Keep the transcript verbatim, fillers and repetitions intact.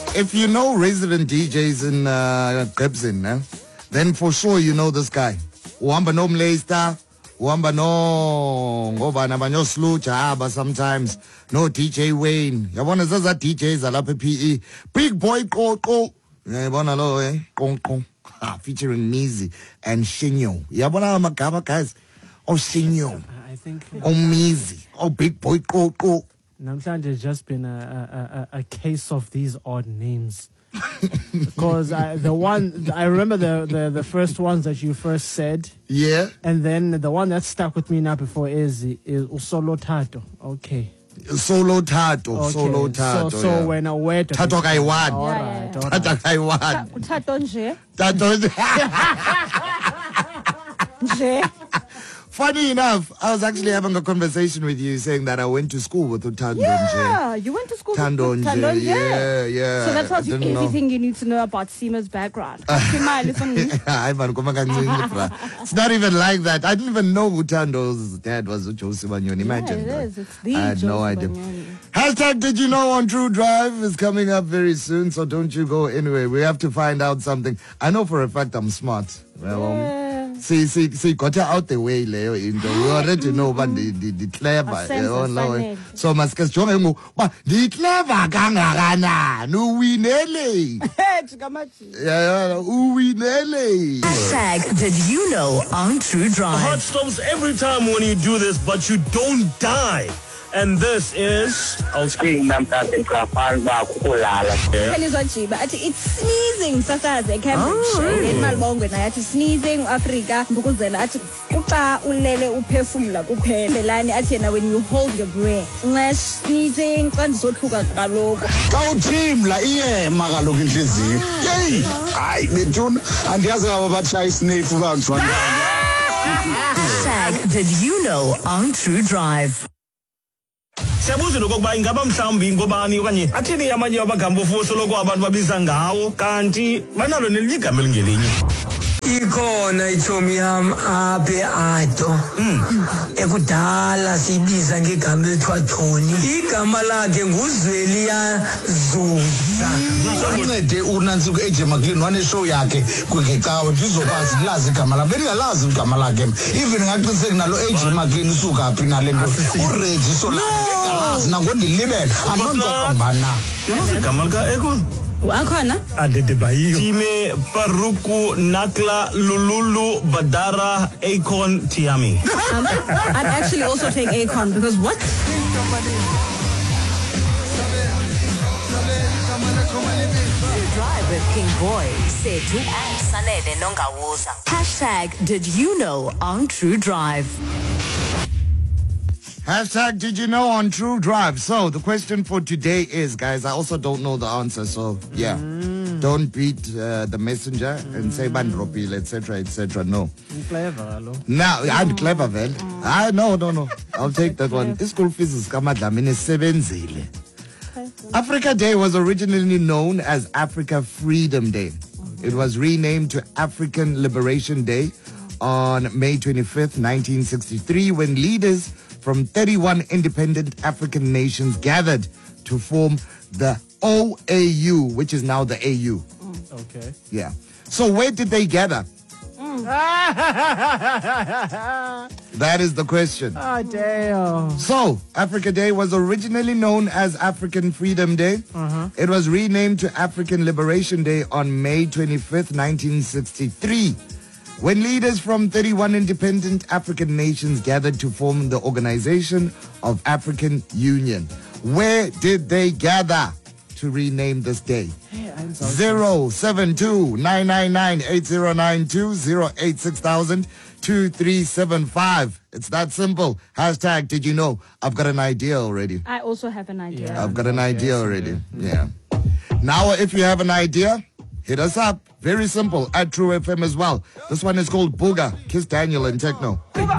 if you know resident D Js in uh, Gibson, eh, then for sure you know this guy. Uamba no Mlesta, Uamba no Ngobana Banyo Slu Chaba sometimes. No D J Wayne. Yabona zaza D Js alapha P E. Big Boy Koko. Yabona lo eh Kong featuring Mizi and Shinyo. Yabona magaba guys. Oh Shinyo. I think. Oh Mizi. Oh Big Boy Koko. Namhlanje has just been a, a, a, a case of these odd names. Because I, the one, I remember the, the, the first ones that you first said. Yeah. And then the one that stuck with me now before is, is Usolo Tato. Okay. Solo Tato. Okay. Solo Tato. So, so yeah. when I went to Tato Kaiwan. All Yeah, right, yeah. all Tato right. Kaiwan. Tato nje. Tato. Nje. Funny enough, I was actually having a conversation with you saying that I went to school with Utando Nje. Yeah, you went to school Tando with Nje. Tando Nje. Yeah, yeah. So that tells I you didn't know. everything you need to know about Seema's background. Hayi man, Kuma kancane, bra. It's not even like that. I didn't even know Utando's dad was Josie Banyoni. Imagine. Yeah, it bro. is. It's the I had no Josie idea. Banyoni. Hashtag Did You Know on True Drive is coming up very soon, so don't you go anywhere. We have to find out something. I know for a fact I'm smart. Well, um, Yeah. See, see, see, got her out the way, Leo. In the we already know about the the, the clever. Asenza You know, sanele. so maske jonge ngo, ba the clever kangakana, no winele. Yeah, yeah, uwinele. Hashtag Did You Know on True Drive. Heart stops every time when you do this, but you don't die. And this is... Tell izwa Jiba athi it's sneezing sasaze Cambridge emalibongwe naye athi sneezing Africa mbukuzela athi uxa ulele uphefumula kuphela lani athi yena when you hold your breath nxa sneezing xa ndizothuka kaloku xa uthimla iyema kaloku inhliziyo hey hayi bethuna andiyazi aba batshaya isnefu bangijwana. Hashtag Did You Know on True Drive. Siyabuza nokuba ingaba mhlawumbi ngobani okanye athini amanye amagama ofuso lokho abantu babiza ngawo kanti banalo nelinye igama elingelinye. Ikhona ithomi yam aphe Ado ekudala sibiza ngegama elithiwa Tony igama lakhe nguZweliya Zuza Uncede uNantsika eje McLean waneshow yakhe kwigecawe ndizokwazi lazi igama lakhe bengalazi igama lakhe even ngaqiniseka nalo eje McLean usuka phi nale nto uReggie Solazi nangondilibele anonzaqambana Yazi igama lika Ekon wakhona adede bayiyo Time Paruku Nakla Lululu Badara Akon Tiami. um, I'd actually also take Akon because what Drive with King Boy, Setu and Sanele Nongawuza. Hashtag Did You Know on True Drive. Hashtag Did You Know on True Drive. So the question for today is, guys, I also don't know the answer, so yeah. Mm. Don't beat uh, the messenger mm. and say bandropil, et cetera, et cetera. No. Clever, hello. Now, I'm clever, well. I no, no, no. I'll take that one. This school fees is kamadlamini sebenzile. Africa Day was originally known as Africa Freedom Day. It was renamed to African Liberation Day on May twenty-fifth, nineteen sixty-three, when leaders from thirty-one independent African nations gathered to form the O A U, which is now the A U. Okay. Yeah. So where did they gather? That is the question. Ah, damn. So, Africa Day was originally known as African Freedom Day. Uh-huh. It was renamed to African Liberation Day on May twenty-fifth, nineteen sixty-three, when leaders from thirty-one independent African nations gathered to form the Organization of African Union. Where did they gather to rename this day? zero seven two nine nine nine eight zero nine two zero eight six thousand two three seven five. It's that simple. Hashtag Did You Know? I've got an idea already. I also have an idea. Yeah. I've got an idea already. Yeah. Now, if you have an idea, hit us up. Very simple. At True F M as well. This one is called Booga. Kiss Daniel and Techno.